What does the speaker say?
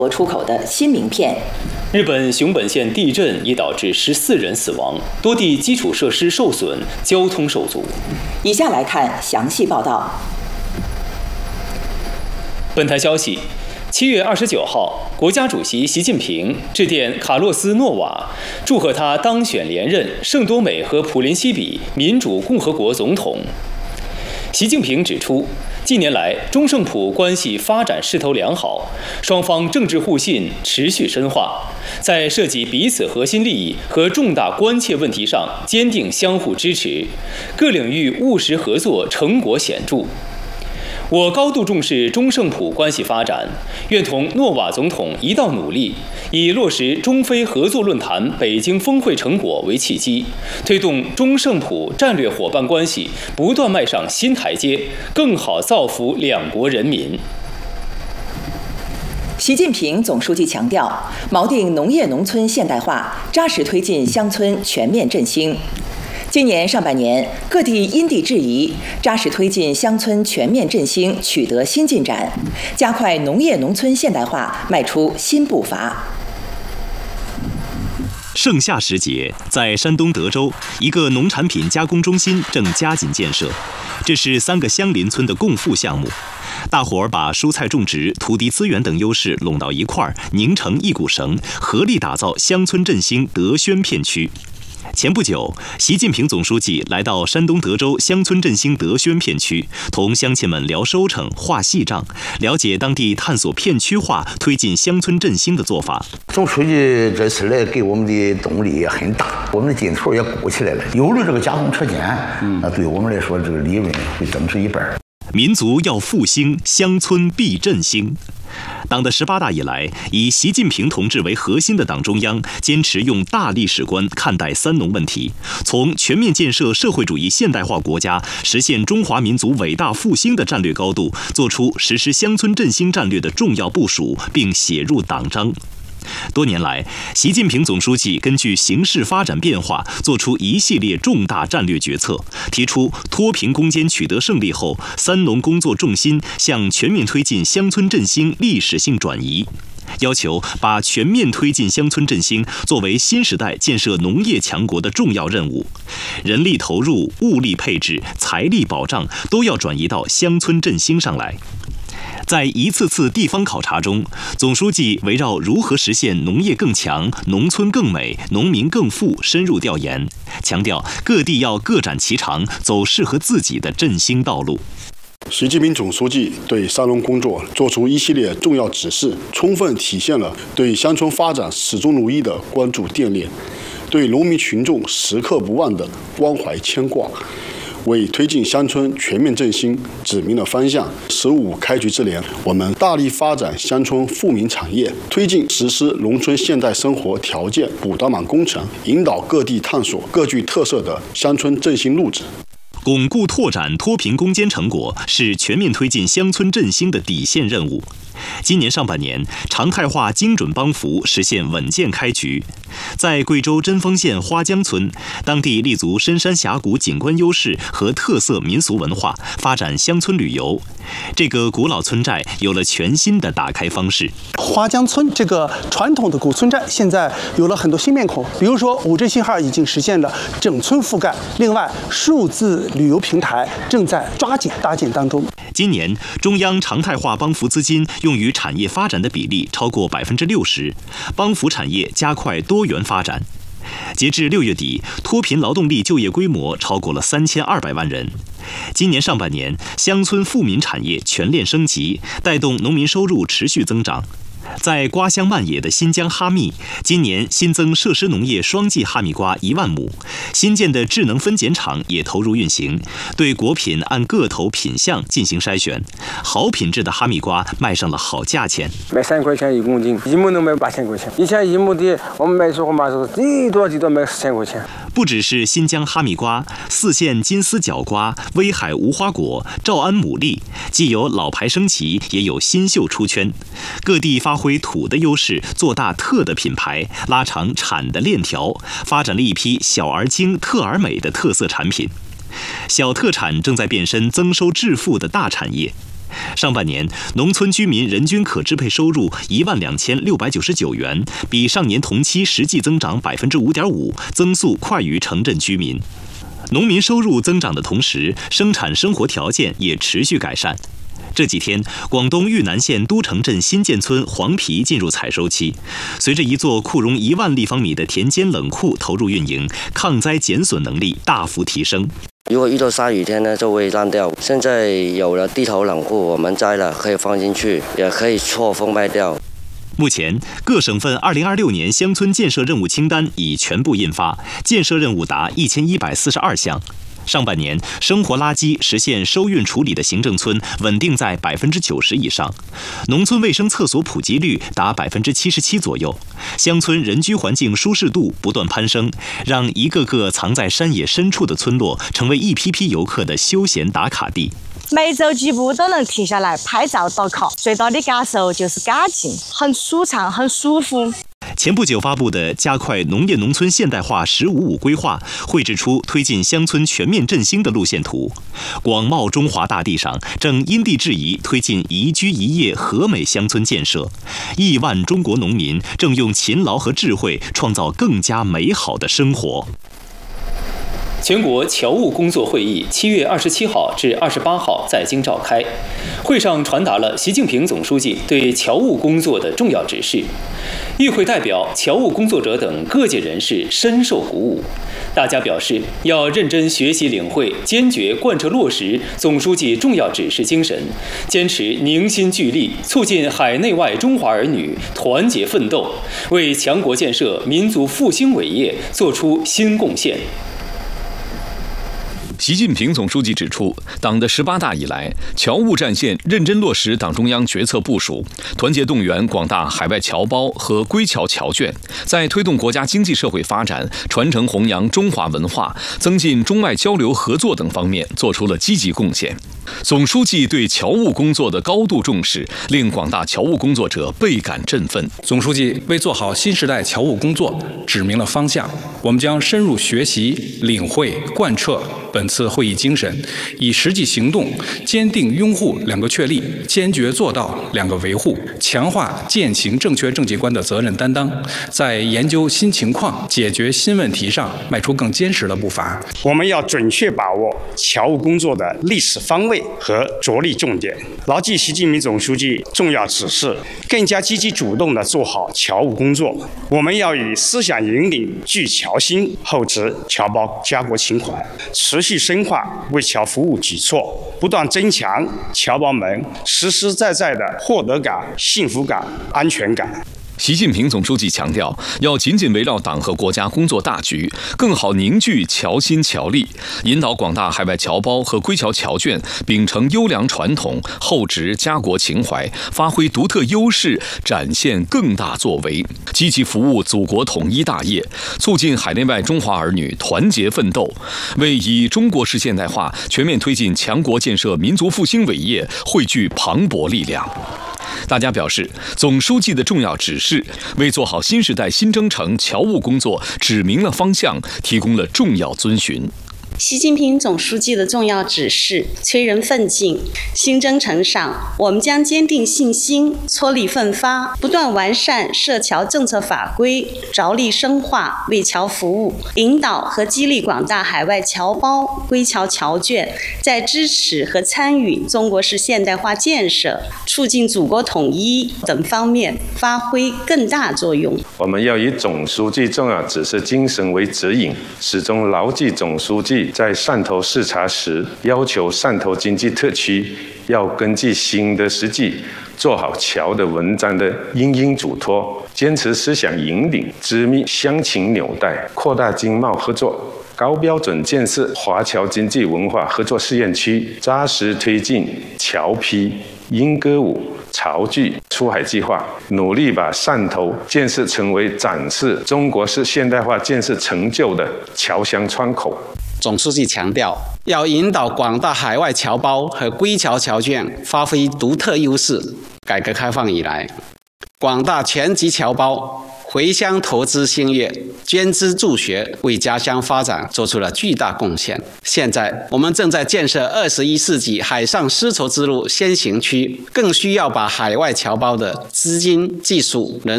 国出口的新名片。 日本熊本县地震已导致14人死亡，多地基础设施受损，交通受阻。 以下来看详细报道。 本台消息，7月29号，国家主席习近平致电卡洛斯·诺瓦，祝贺他当选连任圣多美和普林西比民主共和国总统。习近平指出，近年来中圣普关系发展势头良好，双方政治互信持续深化，在涉及彼此核心利益和重大关切问题上坚定相互支持，各领域务实合作成果显著。我高度重视中圣普关系发展，愿同诺瓦总统一道努力，以落实中非合作论坛北京峰会成果为契机，推动中圣普战略伙伴关系不断迈上新台阶，更好造福两国人民。 习近平总书记强调，锚定农业农村现代化，扎实推进乡村全面振兴。今年上半年，各地因地制宜，扎实推进乡村全面振兴取得新进展，加快农业农村现代化迈出新步伐。 盛夏时节，在山东德州，一个农产品加工中心正加紧建设。这是3个相邻村的共富项目，大伙儿把蔬菜种植、土地资源等优势拢到一块儿，拧成一股绳，合力打造乡村振兴德宣片区。前不久，习近平总书记来到山东德州乡村振兴德宣片区，同乡亲们聊收成、话细账，了解当地探索片区化、推进乡村振兴的做法。 总书记这次来给我们的动力也很大，我们的劲头也鼓起来了。有了这个加工车间，那对我们来说，这个利润会增值1半。 民族要复兴，乡村必振兴。党的18大以来，以习近平同志为核心的党中央坚持用大历史观看待三农问题，从全面建设社会主义现代化国家、实现中华民族伟大复兴的战略高度，做出实施乡村振兴战略的重要部署，并写入党章。多年来，习近平总书记根据形势发展变化，做出一系列重大战略决策，提出脱贫攻坚取得胜利后，三农工作重心向全面推进乡村振兴历史性转移，要求把全面推进乡村振兴作为新时代建设农业强国的重要任务，人力投入、物力配置、财力保障都要转移到乡村振兴上来。在一次次地方考察中，总书记围绕如何实现农业更强、农村更美、农民更富深入调研，强调各地要各展其长，走适合自己的振兴道路。 习近平总书记对三农工作作出一系列重要指示，充分体现了对乡村发展始终如一的关注惦念，对农民群众时刻不忘的关怀牵挂，为推进乡村全面振兴指明了方向。15开局之年，我们大力发展乡村富民产业，推进实施农村现代生活条件补短板工程，引导各地探索各具特色的乡村振兴路子。 巩固拓展脱贫攻坚成果是全面推进乡村振兴的底线任务。今年上半年，常态化精准帮扶实现稳健开局。在贵州贞丰县花江村，当地立足深山峡谷景观优势和特色民俗文化，发展乡村旅游。这个古老村寨有了全新的打开方式。 花江村这个传统的古村寨现在有了很多新面孔，比如说5G信号已经实现了整村覆盖，另外数字旅游平台正在抓紧搭建当中。 今年中央常态化帮扶资金用于产业发展的比例超过60%，帮扶产业加快多元发展。截至6月底，脱贫劳动力就业规模超过了3200万人。今年上半年，乡村富民产业全链升级，带动农民收入持续增长。在瓜香漫野的新疆哈密，今年新增设施农业双季哈密瓜1万亩，新建的智能分拣厂也投入运行，对果品按个头品相进行筛选，好品质的哈密瓜卖上了好价钱， 卖3块钱1公斤，一亩能卖8000块钱。以前一亩地我们卖时候嘛是最多卖1000块钱。 不只是新疆哈密瓜，4县金丝角瓜、威海无花果、诏安牡蛎，既有老牌升级，也有新秀出圈。各地发挥土的优势，做大特的品牌，拉长产的链条，发展了一批小而精、特而美的特色产品。小特产正在变身增收致富的大产业。 上半年，农村居民人均可支配收入12699元，比上年同期实际增长5.5%，增速快于城镇居民。农民收入增长的同时，生产生活条件也持续改善。这几天，广东玉南县都城镇新建村黄皮进入采收期。随着一座库容1万立方米的田间冷库投入运营，抗灾减损能力大幅提升。 如果遇到下雨天呢，就会烂掉。现在有了地头冷库，我们摘了可以放进去，也可以错封卖掉。 目前，各省份2026年乡村建设任务清单已全部印发，建设任务达1142项。上半年，生活垃圾实现收运处理的行政村稳定在90%以上，农村卫生厕所普及率达77%左右，乡村人居环境舒适度不断攀升，让一个个藏在山野深处的村落成为一批批游客的休闲打卡地。 每走几步都能停下来拍照打卡，最大的感受就是干净，很舒畅，很舒服。 前不久发布的加快农业农村现代化“15+5”规划，绘制出推进乡村全面振兴的路线图。广袤中华大地上，正因地制宜推进宜居宜业和美乡村建设。亿万中国农民正用勤劳和智慧创造更加美好的生活。 全国侨务工作会议7月27号至28号在京召开，会上传达了习近平总书记对侨务工作的重要指示。与会代表、侨务工作者等各界人士深受鼓舞，大家表示要认真学习领会，坚决贯彻落实总书记重要指示精神，坚持凝心聚力，促进海内外中华儿女团结奋斗，为强国建设、民族复兴伟业作出新贡献。 习近平总书记指出，党的18大以来，侨务战线认真落实党中央决策部署，团结动员广大海外侨胞和归侨侨眷，在推动国家经济社会发展、传承弘扬中华文化、增进中外交流合作等方面做出了积极贡献。总书记对侨务工作的高度重视，令广大侨务工作者倍感振奋。 总书记为做好新时代侨务工作指明了方向，我们将深入学习、领会、贯彻本次会议精神，以实际行动坚定拥护2个确立，坚决做到2个维护，强化践行正确政绩观的责任担当，在研究新情况、解决新问题上迈出更坚实的步伐。 我们要准确把握侨务工作的历史方位和着力重点，牢记习近平总书记重要指示，更加积极主动地做好侨务工作。我们要以思想引领聚侨心，厚植侨胞家国情怀，持续深化为侨服务举措，不断增强侨胞们实实在在的获得感、幸福感、安全感。 习近平总书记强调，要紧紧围绕党和国家工作大局，更好凝聚侨心侨力，引导广大海外侨胞和归侨侨眷秉承优良传统，厚植家国情怀，发挥独特优势，展现更大作为，积极服务祖国统一大业，促进海内外中华儿女团结奋斗，为以中国式现代化全面推进强国建设民族复兴伟业汇聚磅礴力量。大家表示，总书记的重要指示为做好新时代新征程侨务工作指明了方向，提供了重要遵循。 习近平总书记的重要指示催人奋进，新征程上，我们将坚定信心，踔厉奋发，不断完善涉侨政策法规，着力深化为侨服务，引导和激励广大海外侨胞、归侨侨眷在支持和参与中国式现代化建设、促进祖国统一等方面发挥更大作用。 我们要以总书记重要指示精神为指引，始终牢记总书记在汕头视察时要求汕头经济特区要根据新的实际，做好侨的文章的因应嘱托，坚持思想引领，织密乡情纽带，扩大经贸合作，高标准建设华侨经济文化合作试验区，扎实推进侨批、莺歌舞、潮剧出海计划，努力把汕头建设成为展示中国式现代化建设成就的侨乡窗口。 总书记强调，要引导广大海外侨胞和归侨侨眷发挥独特优势。改革开放以来，广大全籍侨胞回乡投资兴业，捐资助学，为家乡发展做出了巨大贡献。现在我们正在建设21世纪海上丝绸之路先行区，更需要把海外侨胞的资金、技术、人